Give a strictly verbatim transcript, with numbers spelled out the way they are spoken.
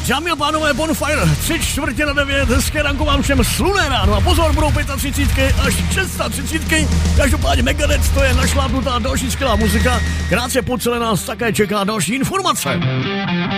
Dámy a pánové, Bonfire, tři čtvrtě na devět, hezké ranko vám všem, slunné ráno a pozor, budou třicet pět až třicet šest. Každopádně Megadeth, to je našlápnutá další skvělá muzika, krátce po celé nás také čeká další informace.